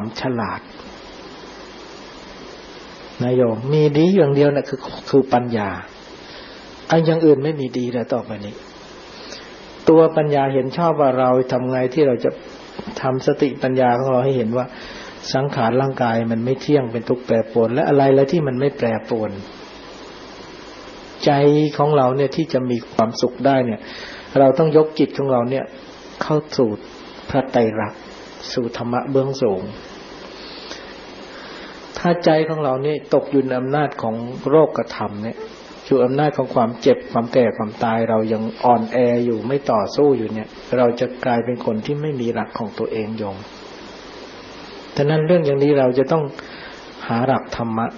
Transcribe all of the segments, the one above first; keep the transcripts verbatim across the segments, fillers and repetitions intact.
ฉลาดนายโยมมีดีอย่างเดียวนะคือคือปัญญาไอ้อย่างอื่นไม่มีดีแล้วต่อไปนี้ตัวปัญญาเห็นชอบว่าเราทำไงที่เราจะทำสติปัญญาของเราให้เห็นว่าสังขารร่างกายมันไม่เที่ยงเป็นทุกข์แปรปรวนและอะไรแล้วที่มันไม่แปรปรวนใจของเราเนี่ยที่จะมีความสุขได้เนี่ยเราต้องยกจิตของเราเนี่ยเข้าสู่พระไตรลักษณ์สู่ธรรมะเบื้องสูงถ้าใจของเราเนี่ยตกอยู่ในอำนาจของโรคธรรมเนี่ยอยู่อำนาจของความเจ็บความแก่ความตายเรายังอ่อนแออยู่ไม่ต่อสู้อยู่เนี่ยเราจะกลายเป็นคนที่ไม่มีหลักของตัวเองโยมฉะนั้นเรื่องอย่างนี้เราจะต้องหาหลักธรรมะ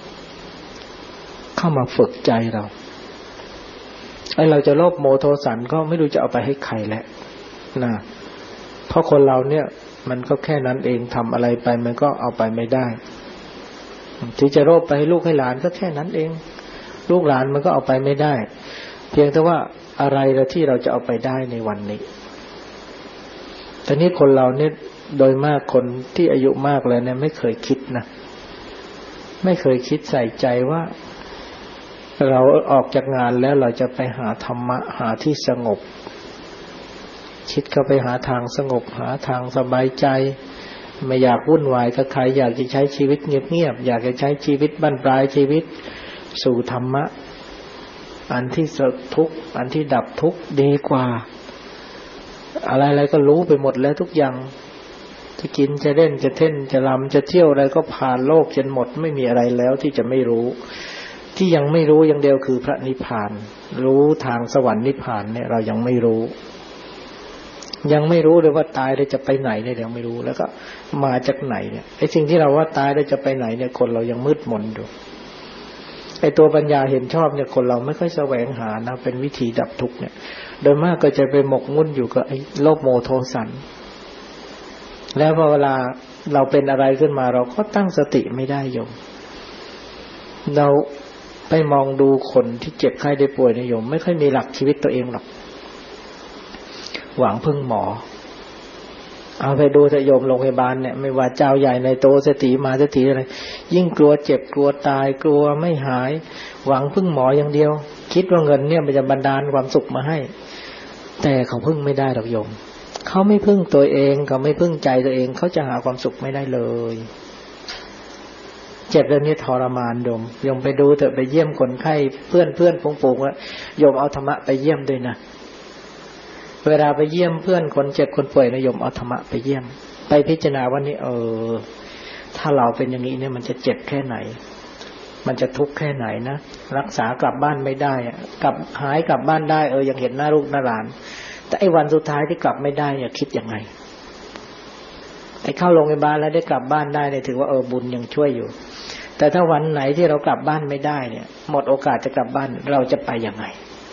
เข้ามาฝึกใจเราไอ้เราจะโลภโมโทสันก็ไม่รู้จะเอาไปให้ใครแล้วนะเพราะคนเราเนี่ยมันก็แค่นั้นเองทำอะไรไปมันก็เอาไปไม่ได้ที่จะโลภไปให้ลูกให้หลานก็แค่นั้นเองลูกหลานมันก็เอาไปไม่ได้เพียงแต่ว่าอะไรละที่เราจะเอาไปได้ในวันนี้แต่นี่คนเราเนี่ยโดยมากคนที่อายุมากแล้วเนี่ยไม่เคยคิดนะไม่เคยคิดใส่ใจว่าเราออกจากงานแล้วเราจะไปหาธรรมะหาที่สงบคิดเข้าไปหาทางสงบหาทางสบายใจไม่อยากวุ่นวายกับใครอยากจะใช้ชีวิตเงียบๆอยากจะใช้ชีวิตบั้นปลายชีวิตสู่ธรรมะอันที่สุดทุกข์อันที่ดับทุกข์ดีกว่าอะไรๆก็รู้ไปหมดแล้วทุกอย่างจะกินจะเล่นจะเท่นจะรำจะเที่ยวอะไรก็ผ่านโลกจนหมดไม่มีอะไรแล้วที่จะไม่รู้ที่ยังไม่รู้อย่างเดียวคือพระนิพพานรู้ทางสวรรค์นิพพานเนี่ยเรายังไม่รู้ยังไม่รู้เลยว่าตายแล้วจะไปไหนเนี่ยยังไม่รู้แล้วก็มาจากไหนเนี่ยไอ้สิ่งที่เราว่าตายแล้วจะไปไหนเนี่ยคนเรายังมืดมนอยู่ไอ้ตัวปัญญาเห็นชอบเนี่ยคนเราไม่ค่อยแสวงหานะเป็นวิธีดับทุกข์เนี่ยโดยมากก็จะไปหมกมุ่นอยู่กับไอ้โลภโมโทสันแล้วพอเวลาเราเป็นอะไรขึ้นมาเราก็ตั้งสติไม่ได้โยมเราไปมองดูคนที่เจ็บไข้ได้ป่วยนะโยมไม่ค่อยมีหลักชีวิตตัวเองหรอกหวังพึ่งหมอเอาไปดูเถอะโยมโรงพยาบาลเนี่ยไม่ว่าเจ้าใหญ่ในโตเศรษฐีมาเศรษฐีอะไรยิ่งกลัวเจ็บกลัวตายกลัวไม่หายหวังพึ่งหมออย่างเดียวคิดว่าเงินเนี่ยมันจะบันดาลความสุขมาให้แต่เขาพึ่งไม่ได้หรอกโยมเขาไม่พึ่งตัวเองเขาไม่พึ่งใจตัวเองเขาจะหาความสุขไม่ได้เลยเจ็บแล้วนี่ทรมานโยมโยมไปดูเถอะไปเยี่ยมคนไข้เพื่อนเพื่อนฝูงๆแล้วโยมเอาธรรมะไปเยี่ยมด้วยนะเวลาไปเยี่ยมเพื่อนคนเจ็บคนป่วยนะโยมเอาธรรมะไปเยี่ยมไปพิจารณาว่านี่เออถ้าเราเป็นอย่างนี้เนี่ยมันจะเจ็บแค่ไหนมันจะทุกข์แค่ไหนนะรักษากลับบ้านไม่ได้กลับหายกลับบ้านได้เออยังเห็นหน้าลูกหน้าหลานแต่ไอ้วันสุดท้ายที่กลับไม่ได้เนี่ยคิดยังไงไอ้เข้าโรงพยาบาลแล้วได้กลับบ้านได้เนี่ยถือว่าเออบุญยังช่วยอยู่แต่ถ้าวันไหนที่เรากลับบ้านไม่ได้เนี่ยหมดโอกาสจะกลับบ้านเราจะไปยังไง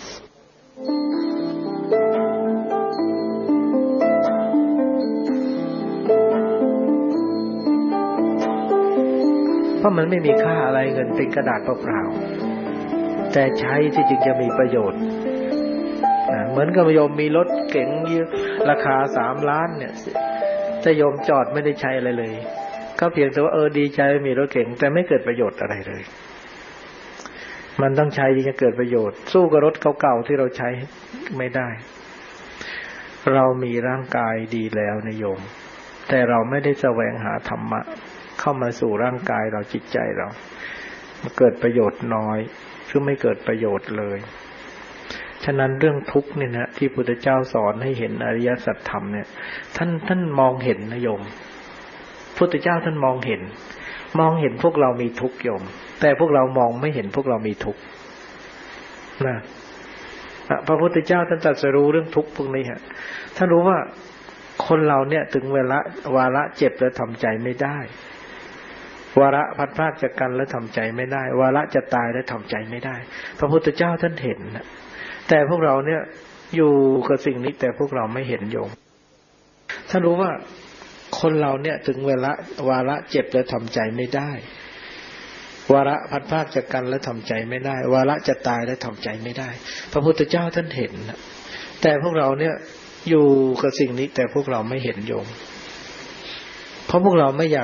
เพราะมันไม่มีค่าอะไรเงินเป็นกระดาษเปล่าๆแต่ใช้ที่จริงจะมีประโยชน์นะเหมือนกับโยมมีรถเก๋งราคาสามล้านเนี่ยแต่โยมจอดไม่ได้ใช้อะไรเลยก็เพียงแต่ว่าเออดีใจมีรถเก๋งแต่ไม่เกิดประโยชน์อะไรเลยมันต้องใช้ที่จะเกิดประโยชน์สู้กับรถเก่าๆที่เราใช้ไม่ได้เรามีร่างกายดีแล้วนะโยมแต่เราไม่ได้แสวงหาธรรมะเข้ามาสู่ร่างกายเราจิตใจเรามันเกิดประโยชน์น้อยคือไม่เกิดประโยชน์เลยฉะนั้นเรื่องทุกข์เนี่ยนะที่พุทธเจ้าสอนให้เห็นอริยสัจธรรมเนี่ยท่านท่านมองเห็นนะโยมพุทธเจ้าท่านมองเห็นมองเห็นพวกเรามีทุกข์โยมแต่พวกเรามองไม่เห็นพวกเรามีทุกข์นะพระพุทธเจ้าท่านตรัสรู้เรื่องทุกข์พวกนี้ฮะท่านรู้ว่าคนเราเนี่ยถึงเวลาวาระเจ็บแล้วทำใจไม่ได้วาระพัดพรากจากกันแล้วทำใจไม่ได้วาระจะตายแล้วทำใจไม่ได้พระพุทธเจ้าท่านเห็นนะแต่พวกเราเนี่ยอยู่กับสิ่งนี้แต่พวกเราไม่เห็นโยมท่านรู้ว่าคนเราเนี่ยถึงเวลาวาระเจ็บแล้วทำใจไม่ได้วาระพัดพรากจากกันแล้วทำใจไม่ได้วาระจะตายแล้วทำใจไม่ได้พระพุทธเจ้าท่านเห็นนะแต่พวกเราเนี่ยอยู่กับสิ่งนี้แต่พวกเราไม่เห็นโยมเพราะพวกเราไม่อยาก